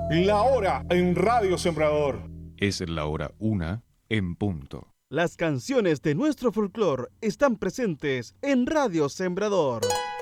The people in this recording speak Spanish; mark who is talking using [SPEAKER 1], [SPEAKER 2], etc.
[SPEAKER 1] La hora en Radio Sembrador.
[SPEAKER 2] Es la hora 1 en punto.
[SPEAKER 3] Las canciones de nuestro folclore están presentes en Radio Sembrador.